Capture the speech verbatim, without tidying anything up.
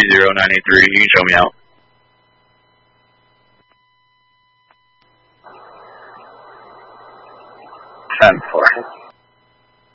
zero nine eight three. You can show me out. ten four.